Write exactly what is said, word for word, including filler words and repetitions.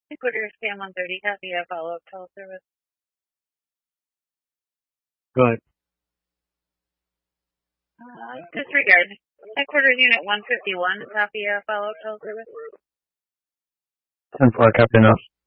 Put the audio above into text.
Headquarters, Sam one thirty, copy a follow-up call service. Go ahead. Uh, disregard. Headquarters, Unit one fifty-one, copy a follow-up call service. ten four, copy enough.